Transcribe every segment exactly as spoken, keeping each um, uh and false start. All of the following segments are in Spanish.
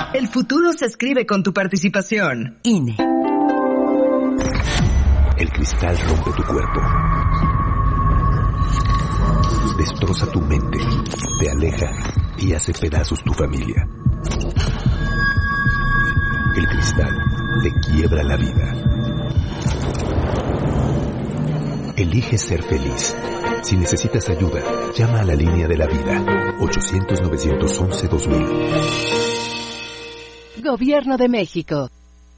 El futuro se escribe con tu participación. I N E. El cristal rompe tu cuerpo. Destroza tu mente, te aleja y hace pedazos tu familia. El cristal te quiebra la vida. Elige ser feliz. Si necesitas ayuda, llama a la línea de la vida. ochocientos, novecientos once, dos mil. Gobierno de México.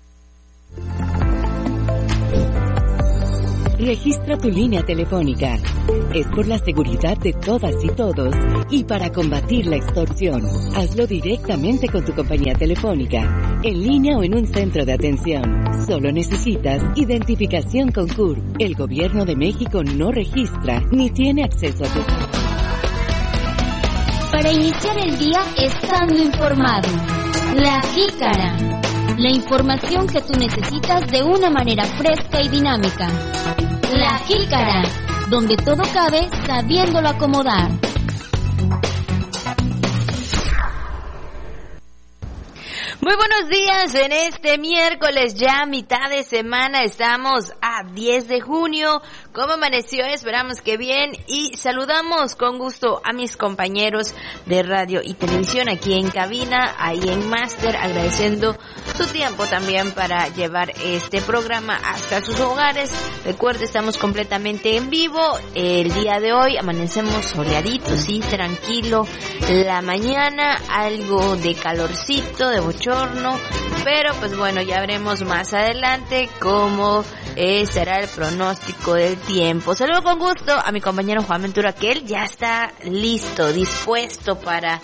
Registra tu línea telefónica. Es por la seguridad de todas y todos y para combatir la extorsión. Hazlo directamente con tu compañía telefónica, en línea o en un centro de atención. Solo necesitas identificación con C U R. El Gobierno de México no registra ni tiene acceso a tu... Para iniciar el día estando informado. La Jícara. La información que tú necesitas de una manera fresca y dinámica. La Jícara, donde todo cabe sabiéndolo acomodar. Muy buenos días, en este miércoles ya mitad de semana, estamos a diez de junio. ¿Cómo amaneció? Esperamos que bien, y saludamos con gusto a mis compañeros de radio y televisión aquí en cabina, ahí en Máster, agradeciendo su tiempo también para llevar este programa hasta sus hogares. Recuerde, estamos completamente en vivo. El día de hoy amanecemos soleaditos, sí, tranquilo. La mañana algo de calorcito, de bochorno, pero pues bueno, ya veremos más adelante cómo eh, será el pronóstico del tiempo. Saludo con gusto a mi compañero Juan Ventura, que él ya está listo, dispuesto para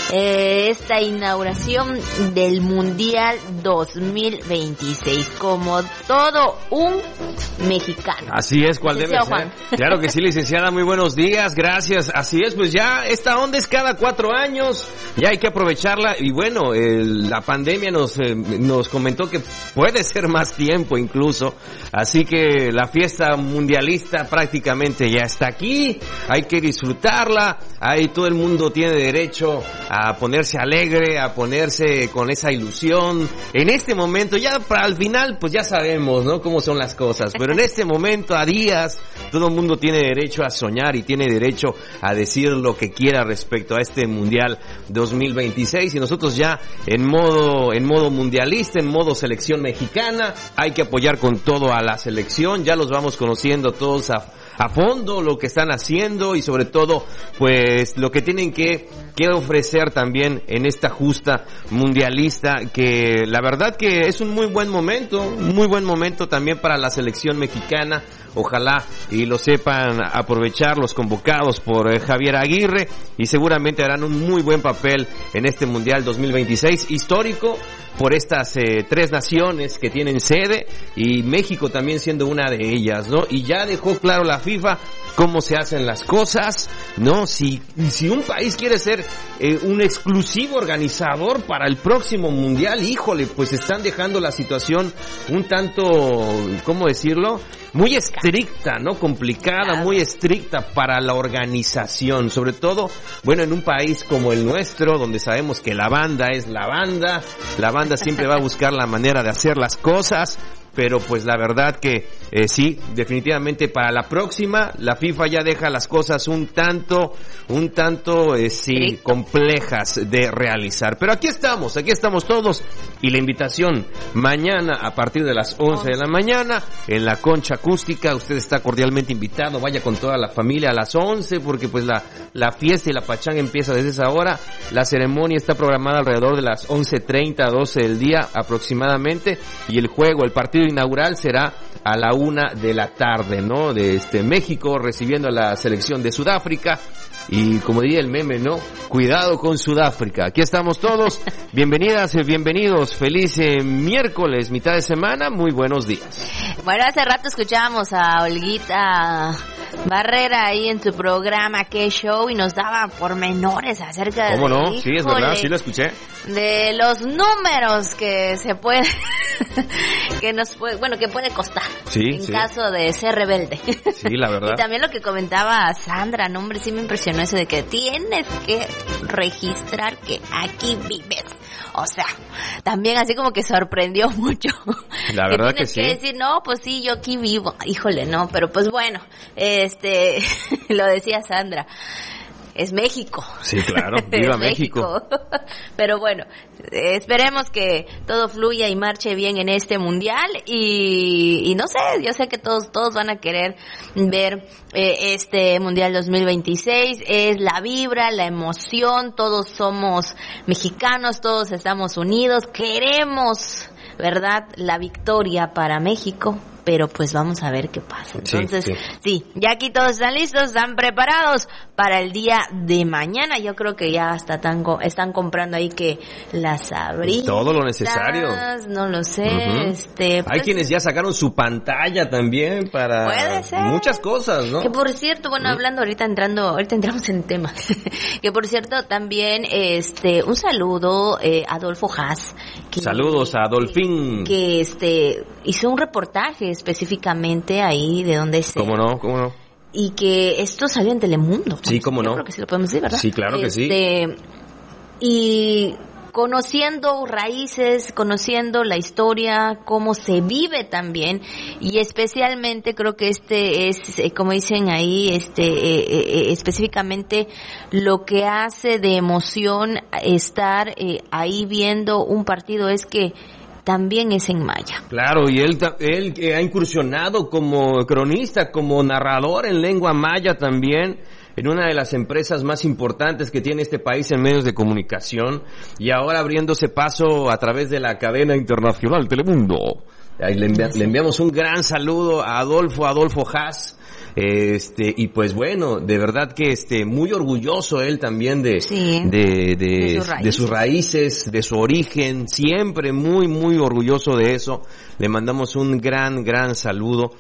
eh, esta inauguración del Mundial dos mil veintiséis, como todo un mexicano. Así es, ¿cuál debe ser? Claro que sí, licenciada, muy buenos días, gracias. Así es, pues ya esta onda es cada cuatro años, ya hay que aprovecharla, y bueno, el, la pandemia nos, eh, nos comentó que puede ser más tiempo incluso, así que la fiesta mundialista prácticamente ya está aquí, hay que disfrutarla, ahí todo el mundo tiene derecho a ponerse alegre, a ponerse con esa ilusión. En este momento, ya para el final, pues ya sabemos, ¿no?, cómo son las cosas, pero en este momento, a días, todo el mundo tiene derecho a soñar y tiene derecho a decir lo que quiera respecto a este Mundial dos mil veintiséis, y nosotros ya en modo, en modo mundialista, en modo selección mexicana, hay que apoyar con todo a la selección, ya los vamos conociendo todos a a fondo lo que están haciendo, y sobre todo pues lo que tienen que, que ofrecer también en esta justa mundialista, que la verdad que es un muy buen momento, un muy buen momento también para la selección mexicana. Ojalá y lo sepan aprovechar los convocados por eh, Javier Aguirre, y seguramente harán un muy buen papel en este Mundial dos mil veintiséis, histórico por estas eh, tres naciones que tienen sede, y México también siendo una de ellas, ¿no? Y ya dejó claro la FIFA cómo se hacen las cosas, ¿no? Si, si un país quiere ser eh, un exclusivo organizador para el próximo Mundial, híjole, pues están dejando la situación un tanto, ¿cómo decirlo?, muy estricta, ¿no? Complicada, muy estricta para la organización, sobre todo, bueno, en un país como el nuestro, donde sabemos que la banda es la banda, la banda siempre va a buscar la manera de hacer las cosas, pero pues la verdad que eh, sí, definitivamente para la próxima, la FIFA ya deja las cosas un tanto, un tanto, eh, sí, complejas de realizar. Pero aquí estamos, aquí estamos todos, y la invitación mañana a partir de las once de la mañana en la Concha Acústica, usted está cordialmente invitado, vaya con toda la familia a las once, porque pues la, la fiesta y la pachanga empieza desde esa hora, la ceremonia está programada alrededor de las once treinta, doce del día aproximadamente, y el juego, el partido inaugural será a la una de la tarde, ¿no? De este México recibiendo a la selección de Sudáfrica, y como diría el meme, ¿no? Cuidado con Sudáfrica. Aquí estamos todos. Bienvenidas y bienvenidos. Feliz eh, miércoles, mitad de semana. Muy buenos días. Bueno, hace rato escuchábamos a Olguita Barrera ahí en su programa Qué Show, y nos daba pormenores acerca de... ¿Cómo no? Sí, es verdad, sí lo escuché. De los números que se pueden que nos puede, bueno, que puede costar sí, en sí. caso de ser rebelde. Sí, la verdad. Y también lo que comentaba Sandra, no, hombre, sí me impresionó eso de que tienes que registrar que aquí vives. O sea, también así como que sorprendió mucho. La verdad que, que sí. Que decir, no, pues sí, yo aquí vivo. Híjole, no, pero pues bueno, este, lo decía Sandra. Es México. Sí, claro, viva México. México. Pero bueno, eh, esperemos que todo fluya y marche bien en este mundial y, y no sé, yo sé que todos todos van a querer ver eh, este mundial dos mil veintiséis, es la vibra, la emoción, todos somos mexicanos, todos estamos unidos, queremos, ¿verdad?, la victoria para México. Pero pues vamos a ver qué pasa. Entonces, sí, sí. sí, ya aquí todos están listos, están preparados para el día de mañana. Yo creo que ya hasta tango, están comprando ahí que las abritas. Todo lo necesario. No lo sé. Uh-huh. este pues, Hay quienes ya sacaron su pantalla también para puede ser. muchas cosas, ¿no? Que por cierto, bueno, uh-huh. hablando ahorita entrando, ahorita entramos en el tema. Que por cierto, también este un saludo eh, a Adolfo Haas. Que, Saludos a Adolfín. Que, que este hizo un reportaje específicamente ahí de donde se... ¿Cómo no? ¿Cómo no? Y que esto salió en Telemundo. Sí, ¿cómo no? Yo creo que sí lo podemos decir, ¿verdad? Sí, claro este, que sí. Y conociendo raíces, conociendo la historia, cómo se vive también, y especialmente creo que este es, eh, como dicen ahí, este eh, eh, específicamente lo que hace de emoción estar eh, ahí viendo un partido es que también es en maya. Claro, y él, él eh, ha incursionado como cronista, como narrador en lengua maya también, en una de las empresas más importantes que tiene este país en medios de comunicación, y ahora abriéndose paso a través de la cadena internacional Telemundo. Ahí le, envi- le enviamos un gran saludo a Adolfo, Adolfo Haas. Este, y pues bueno, de verdad que este, muy orgulloso él también de, sí, de, de, de, sus de sus raíces, de su origen, siempre muy, muy orgulloso de eso. Le mandamos un gran, gran saludo.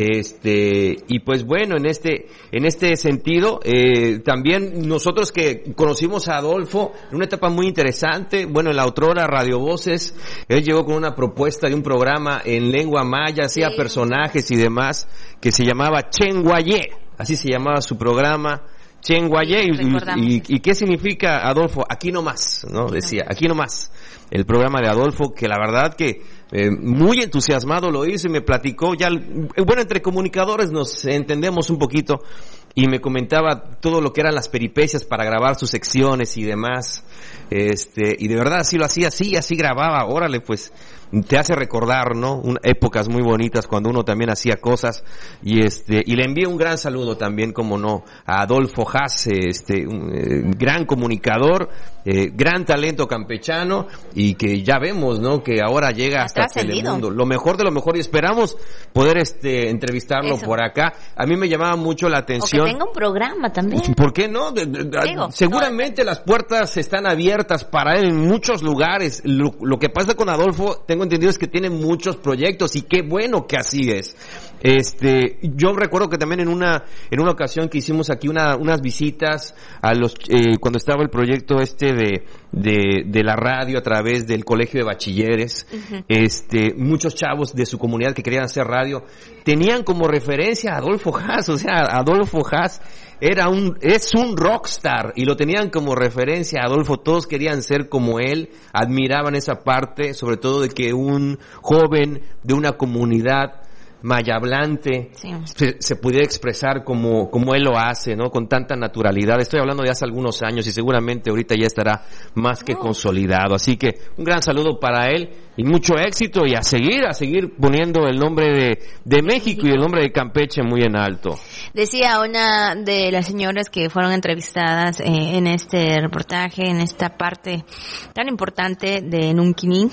Este, y pues bueno, en este, en este sentido, eh, también nosotros que conocimos a Adolfo en una etapa muy interesante, bueno, en la otrora Radio Voces, él llegó con una propuesta de un programa en lengua maya, hacía sí. personajes y demás, que se llamaba Chenguayé, así se llamaba su programa, Chenguayé, sí, y, y, y ¿qué significa, Adolfo? Aquí nomás, ¿no? Decía, aquí nomás, el programa de Adolfo, que la verdad que Eh, muy entusiasmado lo hizo y me platicó ya, bueno, entre comunicadores nos entendemos un poquito, y me comentaba todo lo que eran las peripecias para grabar sus secciones y demás, este, y de verdad así lo hacía, así, así grababa, órale, pues, te hace recordar, ¿no? Un, épocas muy bonitas cuando uno también hacía cosas, y este, y le envío un gran saludo también, como no, a Adolfo Haas, este, un eh, gran comunicador, eh, gran talento campechano, y que ya vemos, ¿no? Que ahora llega hasta Telemundo, lo mejor de lo mejor, y esperamos poder este entrevistarlo Eso. por acá. A mí me llamaba mucho la atención. O que tenga un programa también. ¿Por qué no? Digo, seguramente no. las puertas están abiertas para él en muchos lugares. Lo, lo que pasa con Adolfo, tengo entendido, es que tiene muchos proyectos, y qué bueno que así es. Este, yo recuerdo que también en una en una ocasión que hicimos aquí una unas visitas a los eh, cuando estaba el proyecto este de de de la radio a través del Colegio de Bachilleres, uh-huh. este, muchos chavos de su comunidad que querían hacer radio tenían como referencia a Adolfo Haas, o sea, Adolfo Haas era un es un rockstar y lo tenían como referencia a Adolfo, todos querían ser como él, admiraban esa parte, sobre todo de que un joven de una comunidad mayablante sí. se, se pudiera expresar como como él lo hace, ¿no? Con tanta naturalidad. Estoy hablando de hace algunos años y seguramente ahorita ya estará más que consolidado. Así que un gran saludo para él y mucho éxito, y a seguir, a seguir poniendo el nombre de, de México y el nombre de Campeche muy en alto. Decía una de las señoras que fueron entrevistadas eh, en este reportaje, en esta parte tan importante de Nunquini,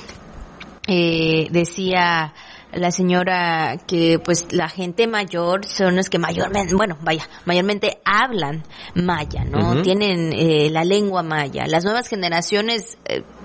eh, decía la señora que pues la gente mayor son los que mayormente, bueno, vaya, mayormente hablan maya, ¿no? Uh-huh. Tienen eh, la lengua maya. Las nuevas generaciones eh,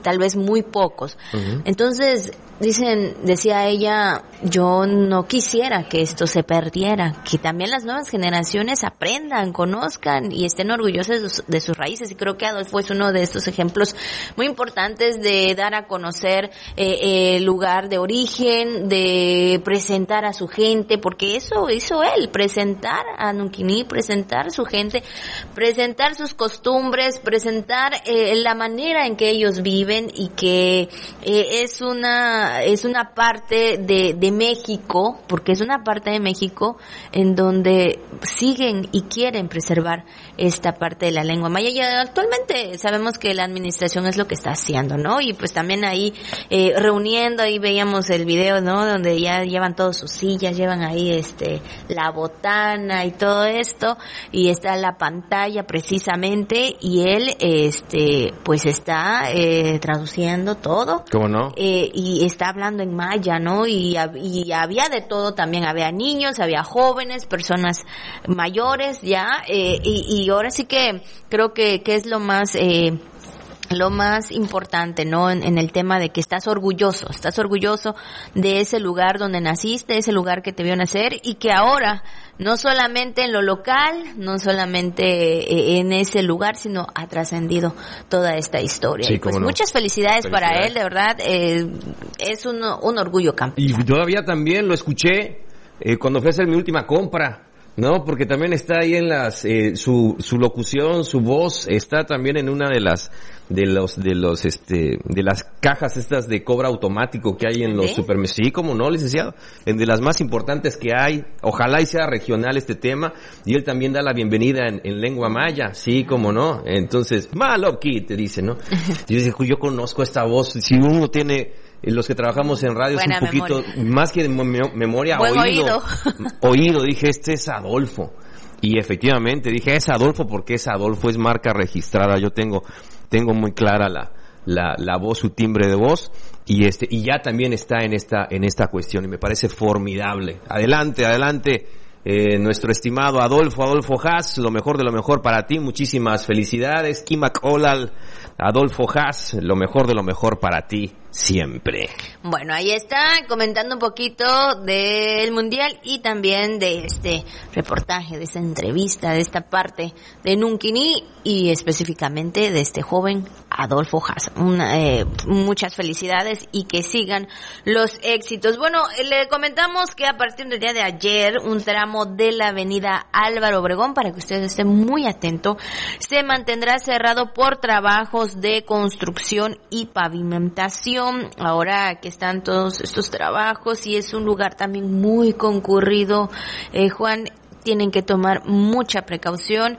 tal vez muy pocos. Uh-huh. Entonces, dicen, decía ella, yo no quisiera que esto se perdiera, que también las nuevas generaciones aprendan, conozcan y estén orgullosas de sus, de sus raíces. Y creo que Adolfo es uno de estos ejemplos muy importantes de dar a conocer eh, el lugar de origen, de presentar a su gente, porque eso hizo él, presentar a Nunquini, presentar a su gente, presentar sus costumbres, presentar eh, la manera en que ellos viven y que eh, es una es una parte de, de México, porque es una parte de México en donde siguen y quieren preservar esta parte de la lengua maya, y actualmente sabemos que la administración es lo que está haciendo, ¿no? Y pues también ahí eh, reuniendo, ahí veíamos el video, ¿no? Donde ya llevan todas sus sillas, llevan ahí este la botana y todo esto, y está la pantalla precisamente, y él este pues está eh, traduciendo todo. ¿Cómo no? Eh, y está hablando en maya, ¿no? Y, y había de todo también, había niños, había jóvenes, personas mayores ya, eh, y, y ahora sí que creo que, que es lo más... Eh, lo más importante, ¿no? En, en el tema de que estás orgulloso, estás orgulloso de ese lugar donde naciste, ese lugar que te vio nacer, y que ahora, no solamente en lo local, no solamente eh, en ese lugar, sino ha trascendido toda esta historia. Sí, y pues no. muchas felicidades, felicidades para él, de verdad, eh, es un, un orgullo campeón. Y todavía también lo escuché eh, cuando fui a hacer mi última compra. No, porque también está ahí en las, eh, su, su locución, su voz, está también en una de las, de los, de los, este, de las cajas estas de cobro automático que hay en los ¿Sí? supermercados. Sí, como no, licenciado. En de las más importantes que hay. Ojalá y sea regional este tema. Y él también da la bienvenida en, en lengua maya. Sí, como no. Entonces, Maloki, te dice, ¿no? Yo dice, yo conozco esta voz. Si uno tiene, los que trabajamos en radio, Buena es un poquito, memoria. más que mem- memoria, Buen oído. oído. Oído, dije, este es Adolfo. Y efectivamente, dije, es Adolfo porque es Adolfo, es marca registrada. Yo tengo, tengo muy clara la, la, la voz, su timbre de voz. Y este, y ya también está en esta, en esta cuestión. Y me parece formidable. Adelante, adelante. Eh, nuestro estimado Adolfo, Adolfo Haas, lo mejor de lo mejor para ti, muchísimas felicidades. Kimak Olal, Adolfo Haas, lo mejor de lo mejor para ti, siempre. Bueno, ahí está, comentando un poquito del Mundial y también de este reportaje, de esta entrevista, de esta parte de Nunquini y específicamente de este joven Adolfo Haas. Una, eh, muchas felicidades y que sigan los éxitos. Bueno, le comentamos que a partir del día de ayer, un tramo de la avenida Álvaro Obregón, para que ustedes estén muy atentos, se mantendrá cerrado por trabajos de construcción y pavimentación. Ahora que están todos estos trabajos y es un lugar también muy concurrido, eh, Juan, tienen que tomar mucha precaución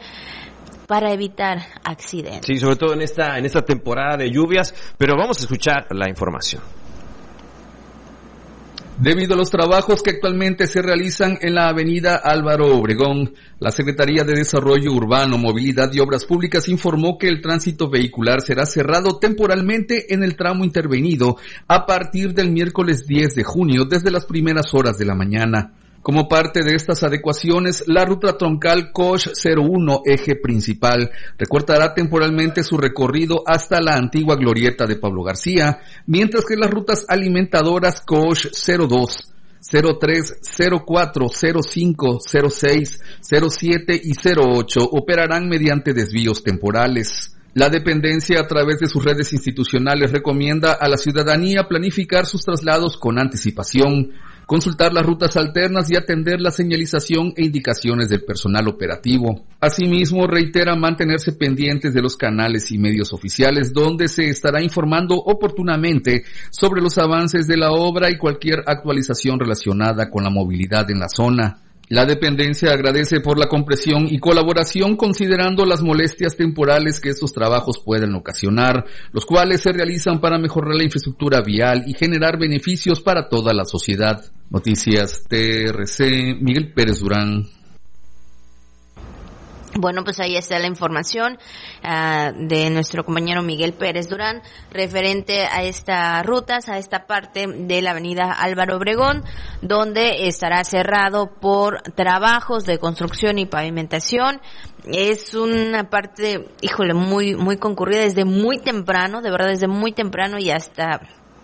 para evitar accidentes. Sí, sobre todo en esta, en esta temporada de lluvias, pero vamos a escuchar la información. Debido a los trabajos que actualmente se realizan en la avenida Álvaro Obregón, la Secretaría de Desarrollo Urbano, Movilidad y Obras Públicas informó que el tránsito vehicular será cerrado temporalmente en el tramo intervenido a partir del miércoles diez de junio desde las primeras horas de la mañana. Como parte de estas adecuaciones, la ruta troncal Cosh cero uno, eje principal, recortará temporalmente su recorrido hasta la antigua glorieta de Pablo García, mientras que las rutas alimentadoras Cosh cero dos, cero tres, cero cuatro, cero cinco, cero seis, cero siete y cero ocho operarán mediante desvíos temporales. La dependencia, a través de sus redes institucionales, recomienda a la ciudadanía planificar sus traslados con anticipación, consultar las rutas alternas y atender la señalización e indicaciones del personal operativo. Asimismo, reitera mantenerse pendientes de los canales y medios oficiales, donde se estará informando oportunamente sobre los avances de la obra y cualquier actualización relacionada con la movilidad en la zona. La dependencia agradece por la comprensión y colaboración, considerando las molestias temporales que estos trabajos pueden ocasionar, los cuales se realizan para mejorar la infraestructura vial y generar beneficios para toda la sociedad. Noticias T R C, Miguel Pérez Durán. Bueno, pues ahí está la información uh, de nuestro compañero Miguel Pérez Durán referente a estas rutas, a esta parte de la avenida Álvaro Obregón, donde estará cerrado por trabajos de construcción y pavimentación. Es una parte, híjole, muy muy concurrida desde muy temprano, de verdad desde muy temprano y hasta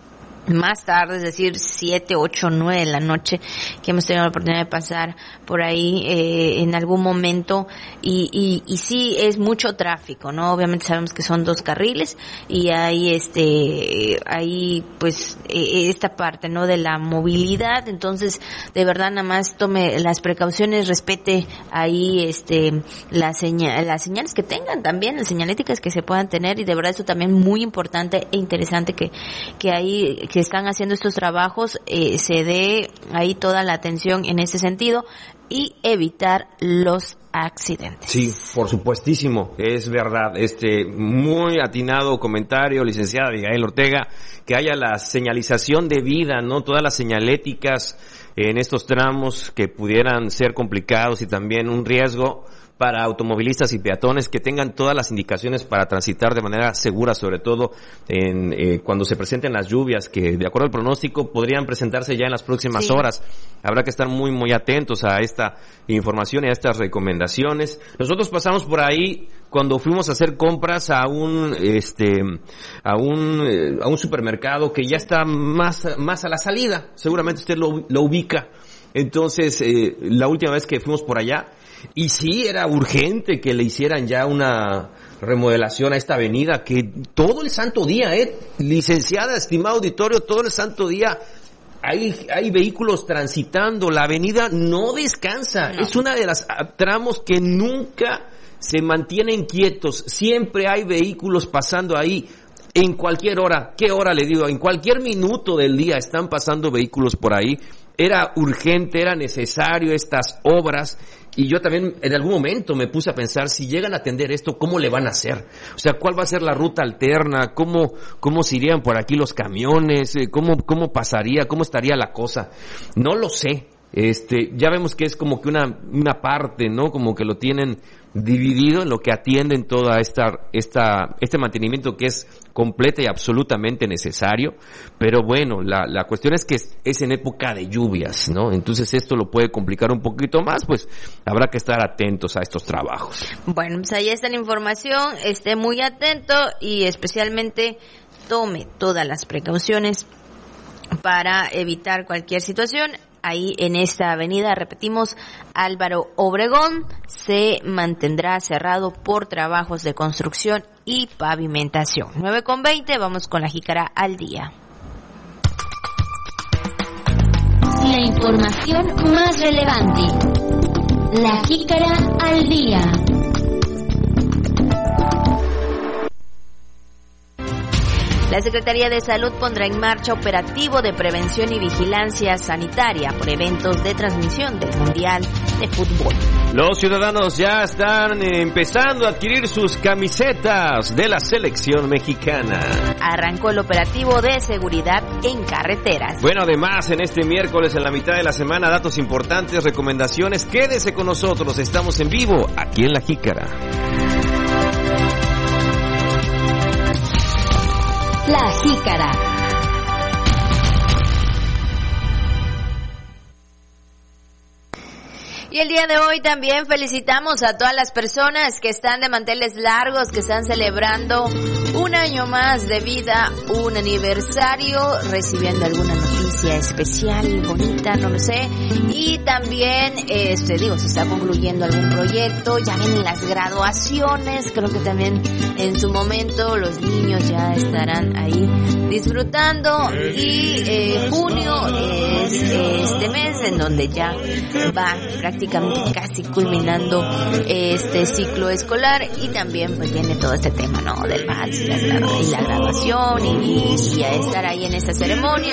más tarde, es decir, siete, ocho, nueve de la noche, que hemos tenido la oportunidad de pasar por ahí eh, en algún momento, y, y, y sí es mucho tráfico, ¿no? Obviamente sabemos que son dos carriles y hay este, hay pues eh, esta parte, ¿no? De la movilidad, entonces de verdad nada más tome las precauciones, respete ahí este las señal, las señales que tengan también, las señaléticas que se puedan tener, y de verdad eso también muy importante e interesante que que ahí que están haciendo estos trabajos, eh, se dé ahí toda la atención en ese sentido y evitar los accidentes. Sí, por supuestísimo, es verdad. Este muy atinado comentario, licenciada Abigail Ortega, que haya la señalización debida, ¿no? Todas las señaléticas en estos tramos que pudieran ser complicados y también un riesgo para automovilistas y peatones, que tengan todas las indicaciones para transitar de manera segura, sobre todo en eh, cuando se presenten las lluvias, que de acuerdo al pronóstico podrían presentarse ya en las próximas sí. horas. Habrá que estar muy muy atentos a esta información y a estas recomendaciones. Nosotros pasamos por ahí cuando fuimos a hacer compras a un este a un eh, a un supermercado que ya está más más a la salida. Seguramente usted lo, lo ubica. Entonces, eh, la última vez que fuimos por allá, y sí, era urgente que le hicieran ya una remodelación a esta avenida, que todo el santo día, eh, licenciada, estimado auditorio, todo el santo día hay hay vehículos transitando, la avenida no descansa, no. Es una de las tramos que nunca se mantienen quietos, siempre hay vehículos pasando ahí. En cualquier hora, ¿qué hora le digo? En cualquier minuto del día están pasando vehículos por ahí. Era urgente, era necesario estas obras, y yo también en algún momento me puse a pensar, si llegan a atender esto, ¿cómo le van a hacer? O sea, ¿cuál va a ser la ruta alterna? ¿Cómo, cómo se irían por aquí los camiones? ¿Cómo, cómo pasaría? ¿Cómo estaría la cosa? No lo sé. Este, ya vemos que es como que una, una parte, ¿no? Como que lo tienen dividido en lo que atienden toda esta, esta, este mantenimiento que es completa y absolutamente necesario, pero bueno, la, la cuestión es que es, es en época de lluvias, ¿no? Entonces esto lo puede complicar un poquito más, pues habrá que estar atentos a estos trabajos. Bueno, pues ahí está la información, esté muy atento y especialmente tome todas las precauciones para evitar cualquier situación. Ahí en esta avenida, repetimos, Álvaro Obregón, se mantendrá cerrado por trabajos de construcción y pavimentación. nueve con veinte, vamos con la jícara al día. La información más relevante. La jícara al día. La Secretaría de Salud pondrá en marcha operativo de prevención y vigilancia sanitaria por eventos de transmisión del Mundial de Fútbol. Los ciudadanos ya están empezando a adquirir sus camisetas de la selección mexicana. Arrancó el operativo de seguridad en carreteras. Bueno, además, en este miércoles, en la mitad de la semana, datos importantes, recomendaciones. Quédese con nosotros, estamos en vivo aquí en La Jícara. La Jícara. Y el día de hoy también felicitamos a todas las personas que están de manteles largos, que están celebrando un año más de vida, un aniversario, recibiendo alguna noticia especial, bonita, no lo sé. Y también, este, digo, se está concluyendo algún proyecto, ya vienen las graduaciones, creo que también en su momento los niños ya estarán ahí disfrutando. Y eh, junio es este mes en donde ya va prácticamente casi culminando este ciclo escolar, y también pues viene todo este tema, ¿no? Del vals y la, y la graduación y, y a estar ahí en esta ceremonia.